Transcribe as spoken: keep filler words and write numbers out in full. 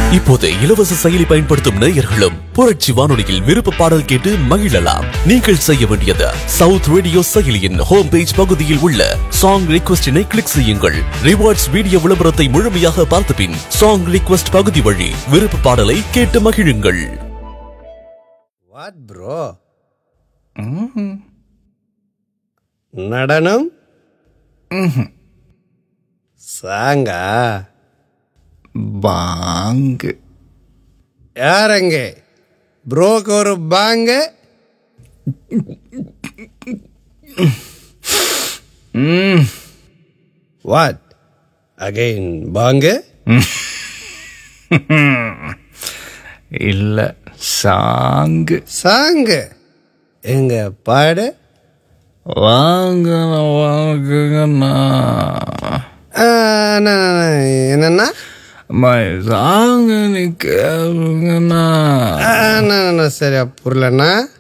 இப்போது இலவச செயலி பயன்படுத்தும் நேயர்களும் புரட்சி வானொலியில் விருப்ப பாடல் கேட்டு மகிழலாம். நீங்கள் செய்ய வேண்டியது சவுத் ரேடியோ செயலியின் ஹோம் பேஜ் பகுதியில் உள்ள சாங் ரிக்வெஸ்டினை கிளிக் செய்யுங்கள். ரிவார்ட்ஸ் வீடியோ விளம்பரத்தை முழுமையாக பார்த்த பின் சாங் ரிக்வெஸ்ட் பகுதி வழி விருப்ப பாடலை கேட்டு மகிழுங்கள். What bro? நடனம் சாங்கா பாங்கு யாரங்க ப்ரோக்கு ஒரு பாங்க? வாட் அகைன் பாங்க? இல்ல சாங்கு. சாங்கு எங்க பாடு? வாங்க வாங்குங்கண்ணா. என்னன்னா சாங்கு நீ கேளுங்கண்ணா. சரியா புரியலண்ணா.